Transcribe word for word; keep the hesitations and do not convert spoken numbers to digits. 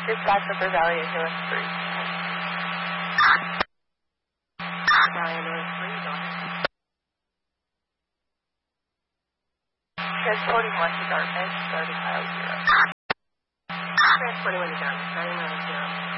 Dispatch Upper Valley and North three. Valley and North three, go ahead. Transporting one to Dartmouth, starting aisle zero. Transporting one to Dartmouth, starting aisle zero.